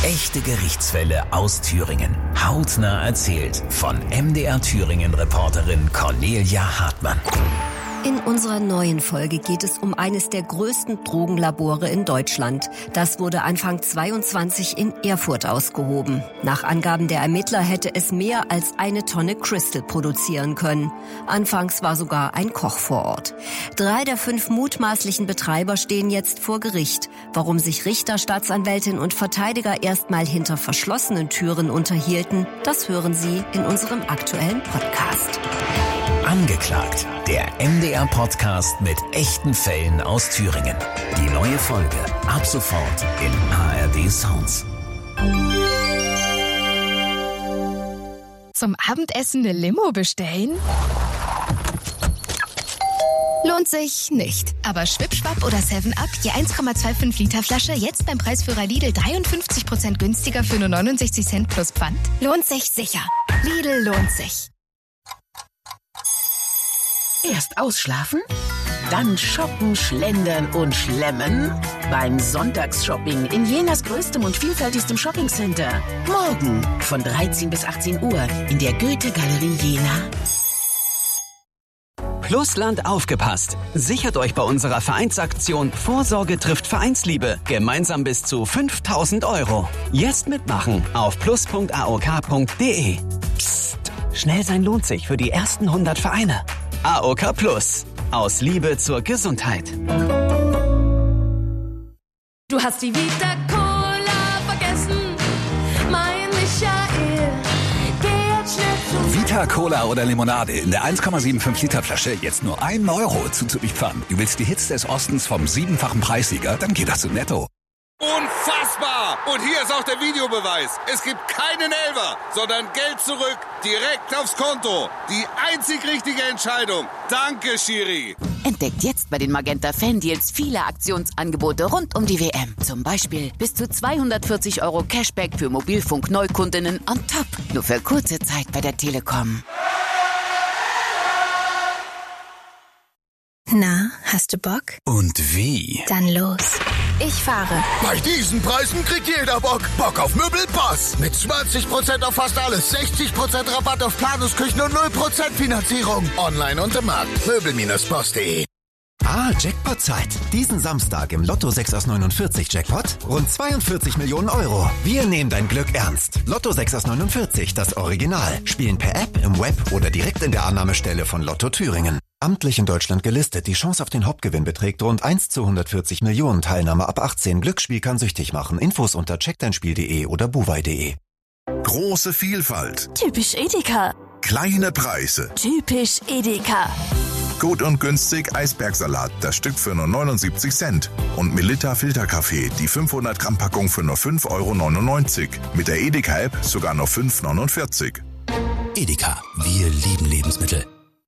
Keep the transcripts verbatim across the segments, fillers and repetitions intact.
Echte Gerichtsfälle aus Thüringen. Hautnah erzählt von M D R Thüringen-Reporterin Cornelia Hartmann. In unserer neuen Folge geht es um eines der größten Drogenlabore in Deutschland. Das wurde Anfang zweiundzwanzig in Erfurt ausgehoben. Nach Angaben der Ermittler hätte es mehr als eine Tonne Crystal produzieren können. Anfangs war sogar ein Koch vor Ort. Drei der fünf mutmaßlichen Betreiber stehen jetzt vor Gericht. Warum sich Richter, Staatsanwältin und Verteidiger erstmal hinter verschlossenen Türen unterhielten, das hören Sie in unserem aktuellen Podcast. Angeklagt, der M D R-Podcast mit echten Fällen aus Thüringen. Die neue Folge ab sofort in A R D Sounds. Zum Abendessen eine Limo bestellen? Lohnt sich nicht. Aber Schwipschwapp oder seven up, je eins Komma fünfundzwanzig Liter Flasche, jetzt beim Preisführer Lidl dreiundfünfzig Prozent günstiger für nur neunundsechzig Cent plus Pfand. Lohnt sich sicher. Lidl lohnt sich. Erst ausschlafen, dann shoppen, schlendern und schlemmen. Beim Sonntagsshopping in Jenas größtem und vielfältigstem Shoppingcenter. Morgen von dreizehn bis achtzehn Uhr in der Goethe-Galerie Jena. Plusland aufgepasst! Sichert euch bei unserer Vereinsaktion Vorsorge trifft Vereinsliebe gemeinsam bis zu fünftausend Euro. Jetzt mitmachen auf plus punkt a o k punkt d e. Psst! Schnell sein lohnt sich für die ersten hundert Vereine. A O K Plus. Aus Liebe zur Gesundheit. Du hast die Vita Cola vergessen, mein Michael. Geh jetzt schnell zu Vita Cola oder Limonade in der eins Komma fünfundsiebzig Liter Flasche jetzt nur ein Euro zuzüglich Pfand. Du willst die Hits des Ostens vom siebenfachen Preissieger? Dann geht das zu Netto. Unfassbar! Und hier ist auch der Videobeweis. Es gibt keinen Elfer, sondern Geld zurück, direkt aufs Konto. Die einzig richtige Entscheidung. Danke, Schiri. Entdeckt jetzt bei den Magenta Fan-Deals viele Aktionsangebote rund um die W M. Zum Beispiel bis zu zweihundertvierzig Euro Cashback für Mobilfunk-Neukundinnen on top. Nur für kurze Zeit bei der Telekom. Na, hast du Bock? Und wie? Dann los. Ich fahre. Bei diesen Preisen kriegt jeder Bock. Bock auf Möbel Boss. Mit zwanzig Prozent auf fast alles, sechzig Prozent Rabatt auf Planungsküchen und null Prozent Finanzierung. Online und im Markt. Möbel Bindestrich boss punkt de. Ah, Jackpot-Zeit. Diesen Samstag im Lotto sechs aus neunundvierzig Jackpot rund zweiundvierzig Millionen Euro. Wir nehmen dein Glück ernst. Lotto sechs aus neunundvierzig, das Original. Spielen per App, im Web oder direkt in der Annahmestelle von Lotto Thüringen. Amtlich in Deutschland gelistet. Die Chance auf den Hauptgewinn beträgt rund eins zu hundertvierzig Millionen. Teilnahme ab achtzehn. Glücksspiel kann süchtig machen. Infos unter check dein spiel punkt de oder buwei punkt de. Große Vielfalt. Typisch Edeka. Kleine Preise. Typisch Edeka. Gut und günstig Eisbergsalat, das Stück für nur neunundsiebzig Cent. Und Melitta Filterkaffee, die fünfhundert Gramm Packung für nur fünf Euro neunundneunzig. Mit der Edeka-App sogar nur fünf Euro neunundvierzig. Edeka. Wir lieben Lebensmittel.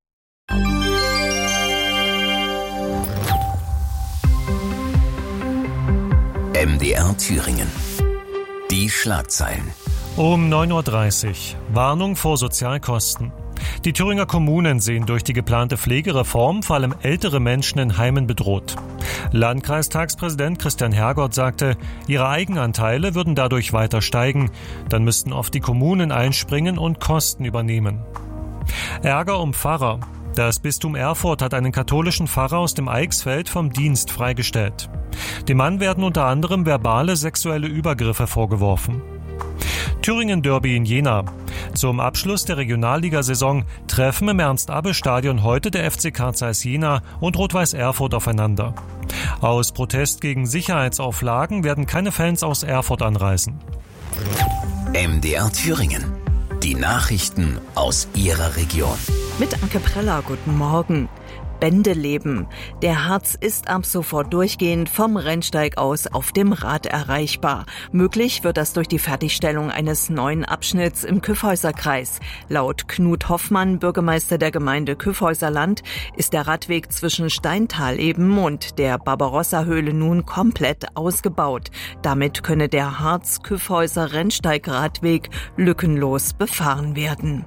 M D R Thüringen. Die Schlagzeilen. Um neun Uhr dreißig. Warnung vor Sozialkosten. Die Thüringer Kommunen sehen durch die geplante Pflegereform vor allem ältere Menschen in Heimen bedroht. Landkreistagspräsident Christian Hergott sagte, ihre Eigenanteile würden dadurch weiter steigen. Dann müssten oft die Kommunen einspringen und Kosten übernehmen. Ärger um Pfarrer. Das Bistum Erfurt hat einen katholischen Pfarrer aus dem Eichsfeld vom Dienst freigestellt. Dem Mann werden unter anderem verbale sexuelle Übergriffe vorgeworfen. Thüringen-Derby in Jena. Zum Abschluss der Regionalligasaison treffen im Ernst-Abbe-Stadion heute der F C Carl Zeiss Jena und Rot-Weiß Erfurt aufeinander. Aus Protest gegen Sicherheitsauflagen werden keine Fans aus Erfurt anreisen. M D R Thüringen. Die Nachrichten aus Ihrer Region. Mit Anke Preller, guten Morgen. Bändeleben. Der Harz ist ab sofort durchgehend vom Rennsteig aus auf dem Rad erreichbar. Möglich wird das durch die Fertigstellung eines neuen Abschnitts im Kyffhäuserkreis. Laut Knut Hoffmann, Bürgermeister der Gemeinde Kyffhäuserland, ist der Radweg zwischen Steintal-Eben und der Barbarossa-Höhle nun komplett ausgebaut. Damit könne der Harz-Kyffhäuser-Rennsteig-Radweg lückenlos befahren werden.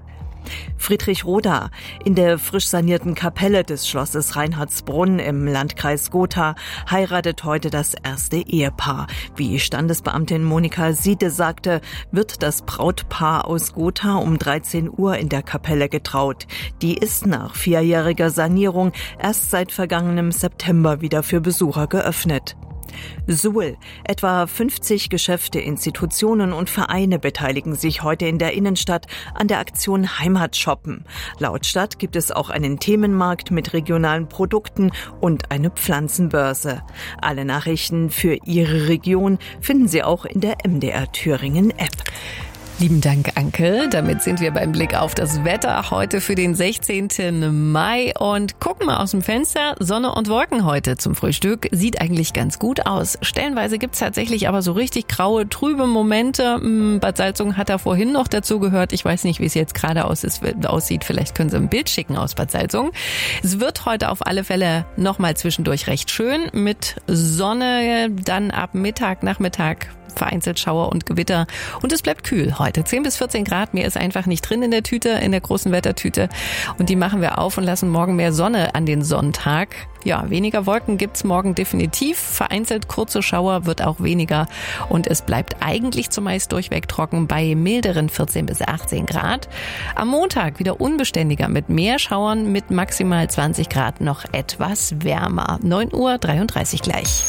Friedrichroda. In der frisch sanierten Kapelle des Schlosses Reinhardsbrunn im Landkreis Gotha heiratet heute das erste Ehepaar. Wie Standesbeamtin Monika Siede sagte, wird das Brautpaar aus Gotha um dreizehn Uhr in der Kapelle getraut. Die ist nach vierjähriger Sanierung erst seit vergangenem September wieder für Besucher geöffnet. Suhl. Etwa fünfzig Geschäfte, Institutionen und Vereine beteiligen sich heute in der Innenstadt an der Aktion Heimatshoppen. Laut Stadt gibt es auch einen Themenmarkt mit regionalen Produkten und eine Pflanzenbörse. Alle Nachrichten für Ihre Region finden Sie auch in der M D R Thüringen App. Lieben Dank, Anke. Damit sind wir beim Blick auf das Wetter heute für den sechzehnten Mai und gucken mal aus dem Fenster. Sonne und Wolken heute zum Frühstück. Sieht eigentlich ganz gut aus. Stellenweise gibt's tatsächlich aber so richtig graue, trübe Momente. Bad Salzungen hat da vorhin noch dazu gehört. Ich weiß nicht, wie es jetzt gerade aussieht. Vielleicht können Sie ein Bild schicken aus Bad Salzungen. Es wird heute auf alle Fälle nochmal zwischendurch recht schön mit Sonne. Dann ab Mittag, Nachmittag vereinzelt Schauer und Gewitter. Und es bleibt kühl heute. zehn bis vierzehn Grad. Mehr ist einfach nicht drin in der Tüte, in der großen Wettertüte. Und die machen wir auf und lassen morgen mehr Sonne an den Sonntag. Ja, weniger Wolken gibt's morgen definitiv. Vereinzelt kurze Schauer wird auch weniger. Und es bleibt eigentlich zumeist durchweg trocken bei milderen vierzehn bis achtzehn Grad. Am Montag wieder unbeständiger mit mehr Schauern, mit maximal zwanzig Grad noch etwas wärmer. neun Uhr dreiunddreißig gleich.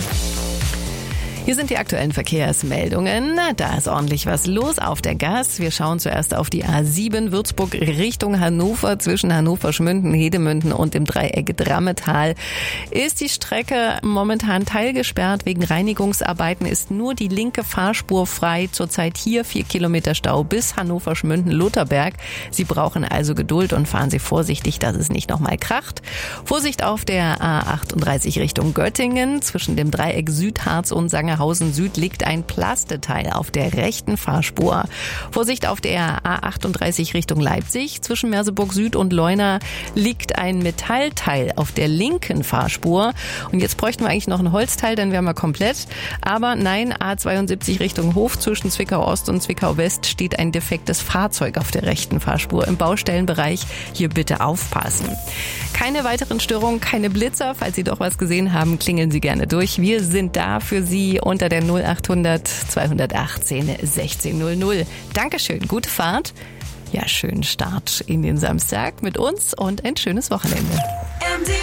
Hier sind die aktuellen Verkehrsmeldungen. Da ist ordentlich was los auf der Gas. Wir schauen zuerst auf die A sieben Würzburg Richtung Hannover. Zwischen Hannover-Schmünden, Hedemünden und dem Dreieck Drammetal ist die Strecke momentan teilgesperrt. Wegen Reinigungsarbeiten ist nur die linke Fahrspur frei. Zurzeit hier vier Kilometer Stau bis Hannover-Schmünden-Lutherberg. Sie brauchen also Geduld und fahren Sie vorsichtig, dass es nicht nochmal kracht. Vorsicht auf der A achtunddreißig Richtung Göttingen. Zwischen dem Dreieck Südharz und Sangerhausen Süd liegt ein Plasteteil auf der rechten Fahrspur. Vorsicht auf der A achtunddreißig Richtung Leipzig. Zwischen Merseburg Süd und Leuna liegt ein Metallteil auf der linken Fahrspur. Und jetzt bräuchten wir eigentlich noch ein Holzteil, dann wären wir komplett. Aber nein, A zweiundsiebzig Richtung Hof. Zwischen Zwickau Ost und Zwickau West steht ein defektes Fahrzeug auf der rechten Fahrspur. Im Baustellenbereich hier bitte aufpassen. Keine weiteren Störungen, keine Blitzer. Falls Sie doch was gesehen haben, klingeln Sie gerne durch. Wir sind da für Sie unter der null achthundert zweihundertachtzehn sechzehn null null. Dankeschön, gute Fahrt. Ja, schönen Start in den Samstag mit uns und ein schönes Wochenende. M D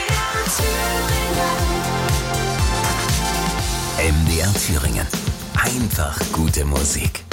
R Thüringen. M D R Thüringen. Einfach gute Musik.